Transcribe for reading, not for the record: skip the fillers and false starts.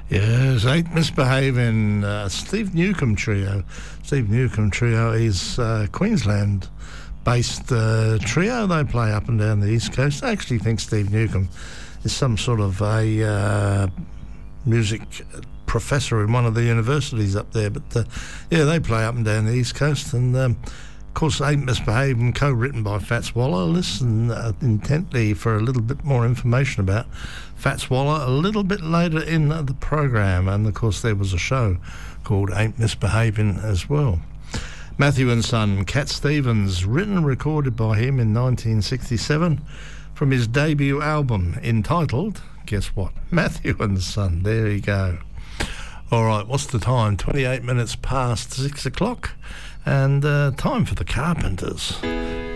Yes, Ain't Misbehaving, Steve Newcomb Trio. Steve Newcomb Trio is Queensland-based trio. They play up and down the East Coast. I actually think Steve Newcomb is some sort of a music professor in one of the universities up there. But, yeah, they play up and down the East Coast. And, of course, Ain't Misbehaving, co-written by Fats Waller. Listen intently for a little bit more information about Fats Waller a little bit later in the program, and of course there was a show called Ain't Misbehaving as well. Matthew and Son, Cat Stevens, written and recorded by him in 1967 from his debut album entitled, guess what, Matthew and Son. There you go. All right, what's the time? 28 minutes past 6 o'clock, and time for the Carpenters.